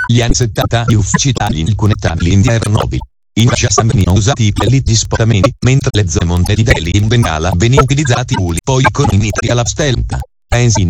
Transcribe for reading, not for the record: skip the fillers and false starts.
Gli anni 70 gli uffici tagli inconnettabili in via erano nobili. In Assam venivano usati i pellet di spostamenti, mentre le zone monte di Delhi in Bengala venivano utilizzati uli poi con iniziali alla stenta.